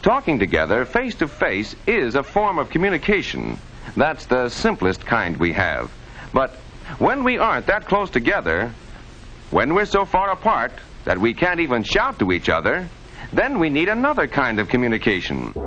Talking together face to face is a form of communication. That's the simplest kind we have. But when we aren't that close together, when we're so far apart that we can't even shout to each other, then we need another kind of communication.